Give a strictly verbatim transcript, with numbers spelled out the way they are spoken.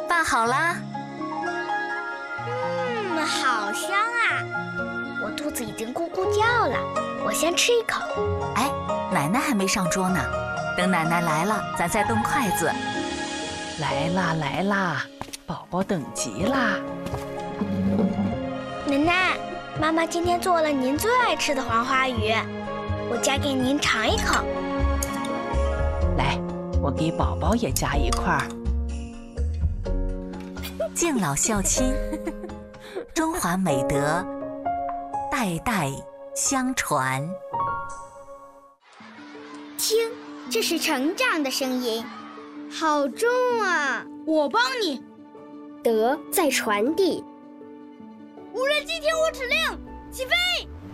拌好啦。 嗯，好香啊！我肚子已经咕咕叫了，我先吃一口。 哎，奶奶还没上桌呢，等奶奶来了，咱再动筷子。 来啦来啦，宝宝等急啦！ 奶奶，妈妈今天做了您最爱吃的黄花鱼，我夹给您尝一口。 来，我给宝宝也夹一块儿。 敬老孝亲，中华美德代代相传。 听，这是成长的声音，好重啊！ 我帮你。 德在传递。 无人机听我指令，起飞！